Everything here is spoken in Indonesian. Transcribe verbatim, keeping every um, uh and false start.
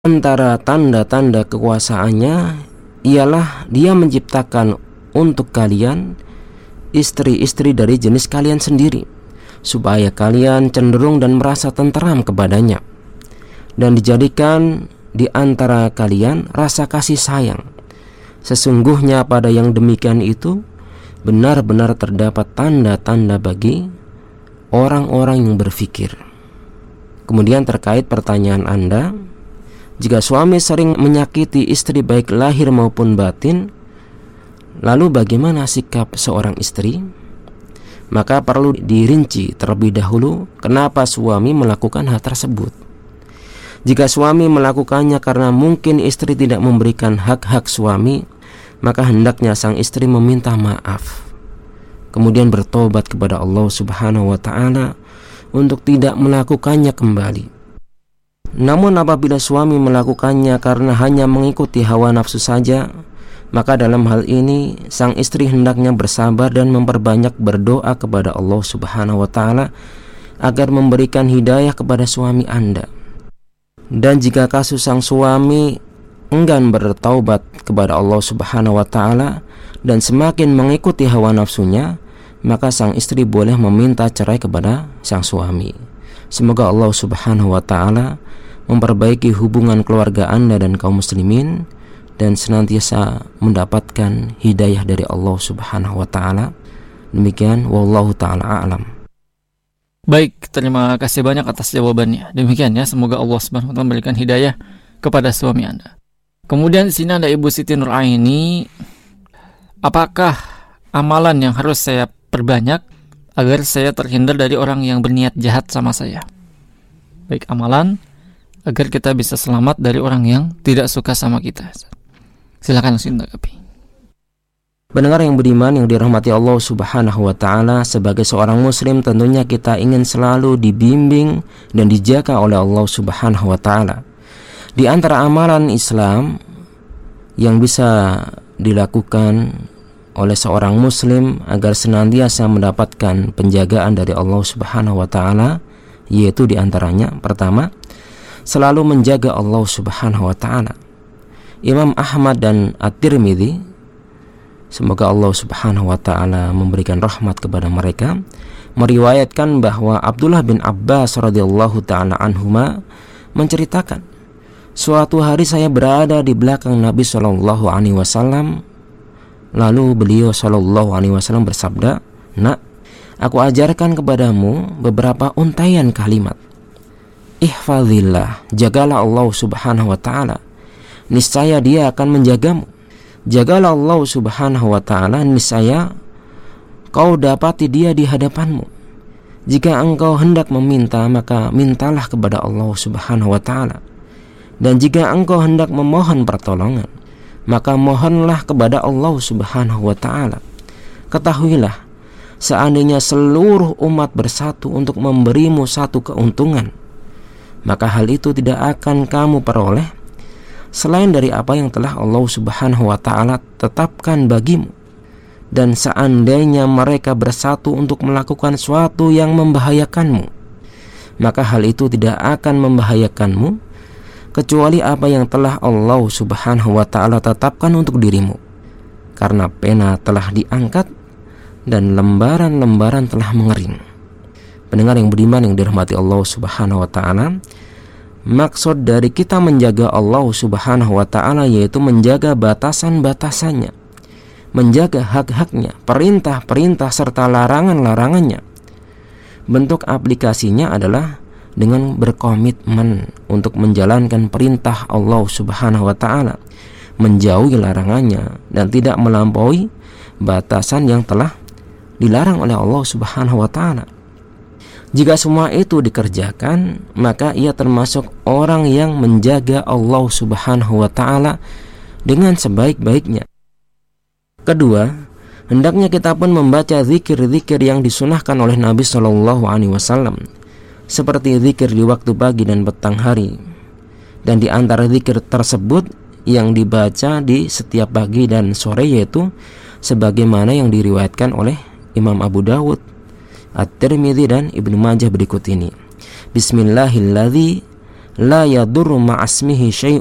Antara tanda-tanda kekuasaannya ialah dia menciptakan untuk kalian istri-istri dari jenis kalian sendiri, supaya kalian cenderung dan merasa tenteram kepadanya, dan dijadikan di antara kalian rasa kasih sayang. Sesungguhnya pada yang demikian itu benar-benar terdapat tanda-tanda bagi orang-orang yang berfikir. Kemudian terkait pertanyaan Anda, jika suami sering menyakiti istri baik lahir maupun batin, lalu bagaimana sikap seorang istri? Maka perlu dirinci terlebih dahulu kenapa suami melakukan hal tersebut. Jika suami melakukannya karena mungkin istri tidak memberikan hak-hak suami, maka hendaknya sang istri meminta maaf, kemudian bertobat kepada Allah Subhanahu wa ta'ala untuk tidak melakukannya kembali. Namun apabila suami melakukannya karena hanya mengikuti hawa nafsu saja, maka dalam hal ini sang istri hendaknya bersabar dan memperbanyak berdoa kepada Allah Subhanahu wa ta'ala agar memberikan hidayah kepada suami Anda. Dan jika kasus sang suami enggan bertaubat kepada Allah Subhanahu wa ta'ala dan semakin mengikuti hawa nafsunya, maka sang istri boleh meminta cerai kepada sang suami. Semoga Allah Subhanahu wa ta'ala memperbaiki hubungan keluarga Anda dan kaum muslimin, dan senantiasa mendapatkan hidayah dari Allah Subhanahu wa ta'ala. Demikian, wallahu ta'ala a'lam. Baik, terima kasih banyak atas jawabannya. Demikian ya, semoga Allah Subhanahu wa ta'ala memberikan hidayah kepada suami Anda. Kemudian di sini ada Ibu Siti Nuraini. Apakah amalan yang harus saya perbanyak agar saya terhindar dari orang yang berniat jahat sama saya? Baik, amalan agar kita bisa selamat dari orang yang tidak suka sama kita. Silakan langsung tanggapi. Pendengar yang beriman yang dirahmati Allah Subhanahu wa ta'ala, sebagai seorang muslim tentunya kita ingin selalu dibimbing dan dijaga oleh Allah Subhanahu wa ta'ala. Di antara amalan Islam yang bisa dilakukan oleh seorang muslim agar senantiasa mendapatkan penjagaan dari Allah Subhanahu wa ta'ala, yaitu di antaranya pertama, selalu menjaga Allah Subhanahu wa ta'ala. Imam Ahmad dan At-Tirmidzi, semoga Allah Subhanahu wa ta'ala memberikan rahmat kepada mereka, meriwayatkan bahwa Abdullah bin Abbas radhiyallahu ta'ala anhuma menceritakan, suatu hari saya berada di belakang Nabi shallallahu alaihi wasallam, lalu beliau shallallahu alaihi wasallam bersabda, "Nak, aku ajarkan kepadamu beberapa untaian kalimat. Ihfazillah, jagalah Allah Subhanahu wa ta'ala, niscaya Dia akan menjagamu. Jagalah Allah Subhanahu wa ta'ala, niscaya kau dapati Dia di hadapanmu. Jika engkau hendak meminta, maka mintalah kepada Allah Subhanahu wa ta'ala. Dan jika engkau hendak memohon pertolongan, maka mohonlah kepada Allah Subhanahu wa ta'ala. Ketahuilah, seandainya seluruh umat bersatu untuk memberimu satu keuntungan, maka hal itu tidak akan kamu peroleh selain dari apa yang telah Allah Subhanahu wa ta'ala tetapkan bagimu. Dan seandainya mereka bersatu untuk melakukan suatu yang membahayakanmu, maka hal itu tidak akan membahayakanmu kecuali apa yang telah Allah Subhanahu wa ta'ala tetapkan untuk dirimu, karena pena telah diangkat dan lembaran-lembaran telah mengering." Pendengar yang beriman yang dirahmati Allah Subhanahu wa ta'ala, maksud dari kita menjaga Allah Subhanahu wa ta'ala yaitu menjaga batasan-batasannya, menjaga hak-haknya, perintah-perintah serta larangan-larangannya. Bentuk aplikasinya adalah dengan berkomitmen untuk menjalankan perintah Allah Subhanahu wa ta'ala, menjauhi larangannya, dan tidak melampaui batasan yang telah dilarang oleh Allah Subhanahu wa ta'ala. Jika semua itu dikerjakan, maka ia termasuk orang yang menjaga Allah Subhanahu wa ta'ala dengan sebaik-baiknya. Kedua, hendaknya kita pun membaca zikir-zikir yang disunahkan oleh Nabi shallallahu alaihi wasallam, seperti zikir di waktu pagi dan petang hari. Dan di antara zikir tersebut yang dibaca di setiap pagi dan sore yaitu sebagaimana yang diriwayatkan oleh Imam Abu Dawud, At-Tirmidzi dan Ibnu Majah berikut ini. Bismillahilladzi la yadurru ma'asmihi syai'un